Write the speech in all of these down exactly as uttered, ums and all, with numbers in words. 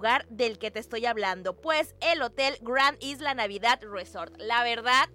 lugar del que te estoy hablando, pues el Hotel Grand Isla Navidad Resort. La verdad,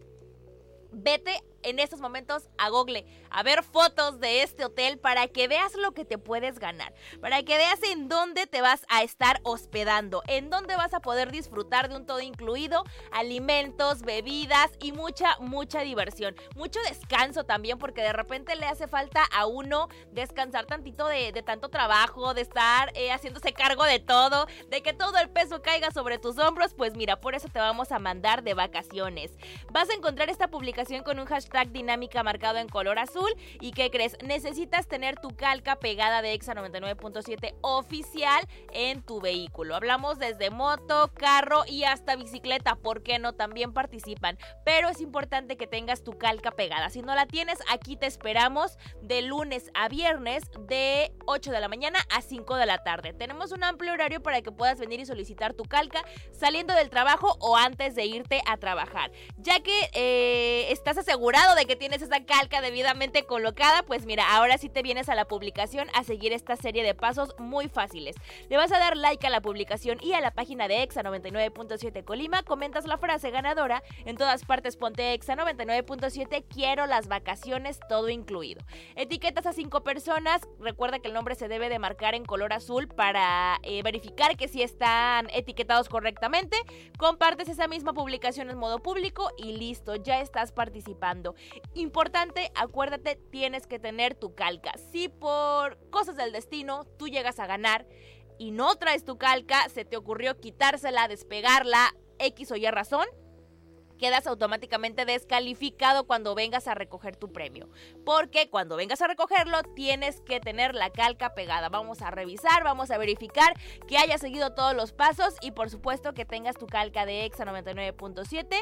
vete en estos momentos a Google a ver fotos de este hotel para que veas lo que te puedes ganar, para que veas en dónde te vas a estar hospedando, en dónde vas a poder disfrutar de un todo incluido, alimentos, bebidas y mucha, mucha diversión, mucho descanso también, porque de repente le hace falta a uno descansar tantito de, de tanto trabajo, de estar eh, haciéndose cargo de todo, de que todo el peso caiga sobre tus hombros. Pues mira, por eso te vamos a mandar de vacaciones. Vas a encontrar esta publicación con un hashtag dinámica marcado en color azul. ¿Y qué crees? Necesitas tener tu calca pegada de Exa noventa y nueve punto siete oficial en tu vehículo. Hablamos desde moto, carro y hasta bicicleta. ¿Por qué no? También participan. Pero es importante que tengas tu calca pegada. Si no la tienes, aquí te esperamos de lunes a viernes de ocho de la mañana a cinco de la tarde. Tenemos un amplio horario para que puedas venir y solicitar tu calca saliendo del trabajo o antes de irte a trabajar. Ya que eh, estás asegurado de que tienes esa calca debidamente colocada, pues mira, ahora sí te vienes a la publicación a seguir esta serie de pasos muy fáciles. Le vas a dar like a la publicación y a la página de Exa noventa y nueve punto siete Colima, comentas la frase ganadora, en todas partes ponte Exa noventa y nueve punto siete, quiero las vacaciones, todo incluido. Etiquetas a cinco personas, recuerda que el nombre se debe de marcar en color azul para eh, verificar que sí están etiquetados correctamente, compartes esa misma publicación en modo público y listo, ya estás participando. Importante, acuérdate, tienes que tener tu calca. Si por cosas del destino tú llegas a ganar y no traes tu calca, se te ocurrió quitársela, despegarla, X o Y razón, quedas automáticamente descalificado cuando vengas a recoger tu premio. Porque cuando vengas a recogerlo, tienes que tener la calca pegada. Vamos a revisar, vamos a verificar que hayas seguido todos los pasos y por supuesto que tengas tu calca de Exa noventa y nueve punto siete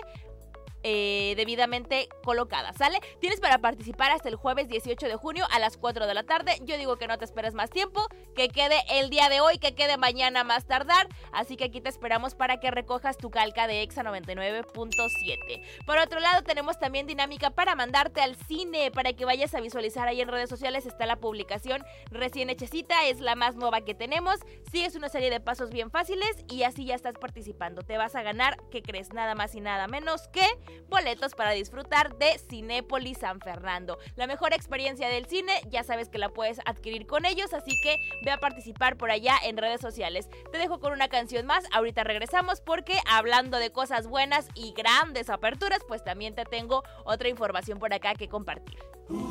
Eh, debidamente colocada, ¿sale? Tienes para participar hasta el jueves dieciocho de junio a las cuatro de la tarde. Yo digo que no te esperes más tiempo, que quede el día de hoy, que quede mañana más tardar, así que aquí te esperamos para que recojas tu calca de Exa noventa y nueve punto siete. Por otro lado, tenemos también dinámica para mandarte al cine, para que vayas a visualizar ahí en redes sociales. Está la publicación recién hechecita, es la más nueva que tenemos. Sigues una serie de pasos bien fáciles y así ya estás participando. Te vas a ganar, ¿qué crees? Nada más y nada menos que boletos para disfrutar de Cinépolis San Fernando. La mejor experiencia del cine, ya sabes que la puedes adquirir con ellos, así que ve a participar por allá en redes sociales. Te dejo con una canción más, ahorita regresamos porque hablando de cosas buenas y grandes aperturas, pues también te tengo otra información por acá que compartir.